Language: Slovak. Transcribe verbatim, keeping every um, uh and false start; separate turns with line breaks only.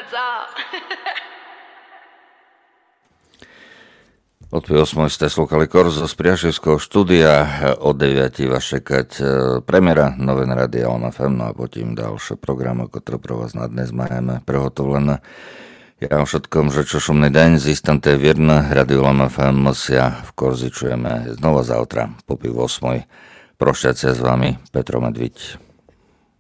za.
Od pět osmoj ste slúchali Korzo z Priaševského štúdia, od deviatej vás čekať premiéra Noven Rádia L M F M, no a potom ďalšie programy, ktoré pro vás na dnes máme prehotovené. Ja vám všetkom, že čo šumný deň z istante vierne Radio L M F M sia v Korzi čujeme znova zautra po pět osmoj. Prošťať sa s vami Petro Medviť.